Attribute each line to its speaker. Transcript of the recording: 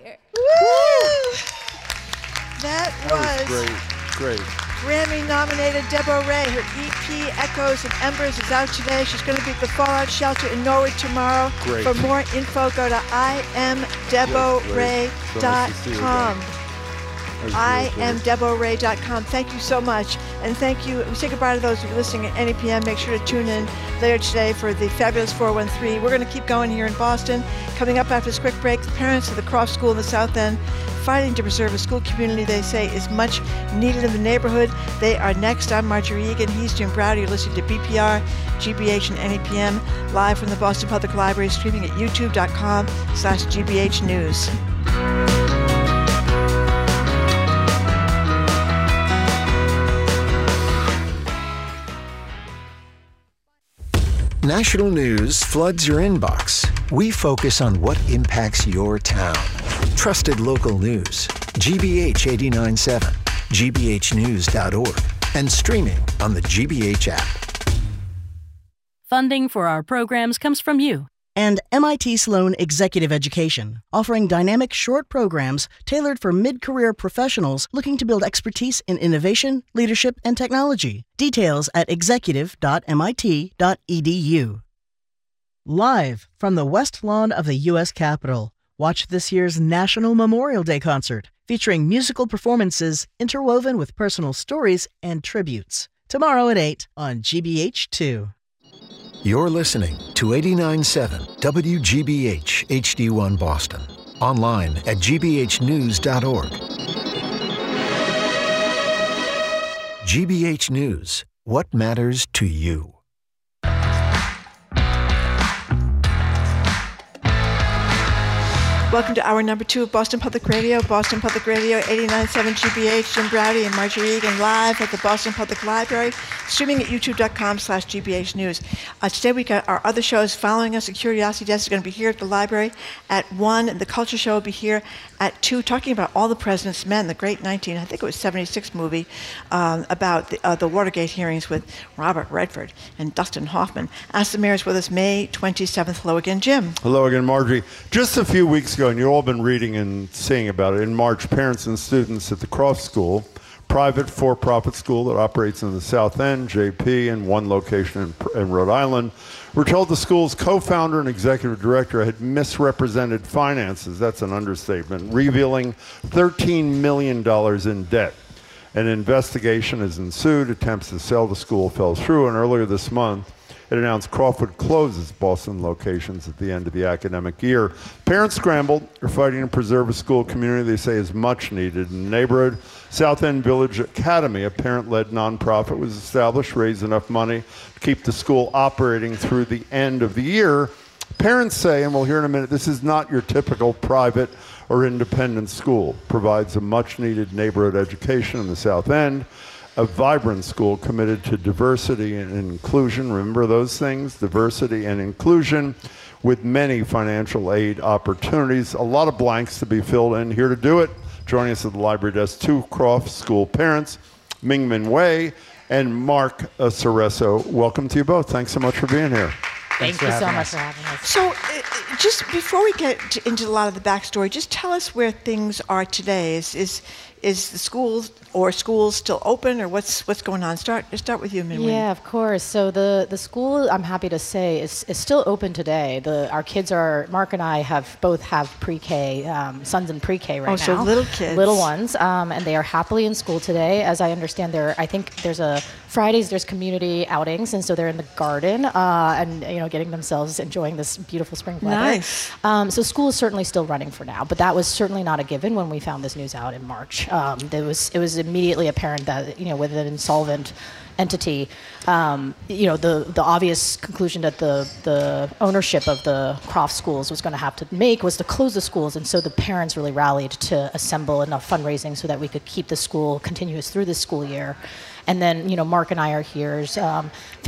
Speaker 1: here.
Speaker 2: Woo! That was
Speaker 3: great.
Speaker 2: Grammy-nominated Deborah Ray. Her EP, Echoes and Embers, is out today. She's going to be at the Fallout Shelter in Norway tomorrow.
Speaker 3: Great.
Speaker 2: For more info, go to imdeboray.com. imdeboray.com. Thank you so much. And thank you. We say goodbye to those who are listening at any PM. Make sure to tune in later today for the fabulous 413. We're going to keep going here in Boston. Coming up after this quick break, the parents of the Croft School in the South End fighting to preserve a school community they say is much needed in the neighborhood. They are next. I'm Marjorie Egan. He's Jim Browder. You're listening to BPR, GBH, and NEPM live from the Boston Public Library, streaming at youtube.com/GBH News.
Speaker 4: National news floods your inbox. We focus on what impacts your town. Trusted local news. GBH 89.7, gbhnews.org, and streaming on the GBH app.
Speaker 5: Funding for our programs comes from you.
Speaker 6: And MIT Sloan Executive Education, offering dynamic short programs tailored for mid-career professionals looking to build expertise in innovation, leadership, and technology. Details at executive.mit.edu. Live from the West Lawn of the U.S. Capitol, watch this year's National Memorial Day concert, featuring musical performances interwoven with personal stories and tributes. Tomorrow at 8 on GBH2.
Speaker 4: You're listening to 89.7 WGBH HD1 Boston. Online at gbhnews.org. GBH News. What matters to you?
Speaker 2: Welcome to hour number 2 of Boston Public Radio. Boston Public Radio, 89.7 GBH. Jim Browdy and Marjorie Egan live at the Boston Public Library, streaming at youtube.com/GBH News. Today we got our other shows following us. The Curiosity Desk is going to be here at the library at 1. And the Culture Show will be here at 2, talking about All the President's Men, the great 76 movie about the Watergate hearings with Robert Redford and Dustin Hoffman. Ask the Mayor is with us May 27th. Hello again, Jim.
Speaker 3: Hello again, Marjorie. Just a few weeks ago, and you've all been reading and seeing about it, in March, parents and students at the Croft School, private for-profit school that operates in the South End, JP, and one location in Rhode Island, were told the school's co-founder and executive director had misrepresented finances, that's an understatement, revealing $13 million in debt. An investigation has ensued. Attempts to sell the school fell through, and earlier this month, it announced Croft would close its Boston locations at the end of the academic year. Parents scrambled, are fighting to preserve a school community they say is much needed in the neighborhood. South End Village Academy, a parent-led nonprofit, was established, raised enough money to keep the school operating through the end of the year. Parents say, and we'll hear in a minute, this is not your typical private or independent school. Provides a much-needed neighborhood education in the South End. A vibrant school committed to diversity and inclusion. Remember those things, diversity and inclusion, with many financial aid opportunities. A lot of blanks to be filled in. Here to do it, joining us at the library desk, 2 Croft School parents, Mingmin Wei and Mark Cereso. Welcome to you both. Thanks so much for being here.
Speaker 1: Thank you so much for having us.
Speaker 2: So, just before we get into a lot of the backstory, just tell us where things are today. Is the schools still open, or what's going on? Start with you, Minwin.
Speaker 1: Yeah, of course. So the school, I'm happy to say, is still open today. Our kids Mark and I both have pre-K, sons in pre-K right now.
Speaker 2: Oh, so little kids.
Speaker 1: Little ones, and they are happily in school today. As I understand, I think Fridays there's community outings, and so they're in the garden, and getting themselves enjoying this beautiful spring weather.
Speaker 2: Nice.
Speaker 1: So school is certainly still running for now, but that was certainly not a given when we found this news out in March. It was immediately apparent that with an insolvent entity, the obvious conclusion that the ownership of the Croft schools was going to have to make was to close the schools, and so the parents really rallied to assemble enough fundraising so that we could keep the school continuous through this school year. And then Mark and I are here.